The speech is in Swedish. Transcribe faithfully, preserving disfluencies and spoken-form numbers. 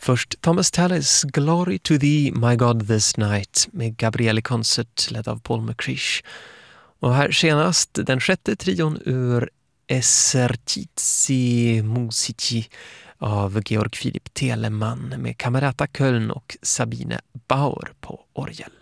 Först Thomas Tallis Glory to Thee, My God This Night med Gabriele Concert ledd av Paul McCrish. Och här senast den sjätte trion ur Esercizi Musici av Georg Philipp Telemann med Camerata Köln och Sabine Bauer på orgel.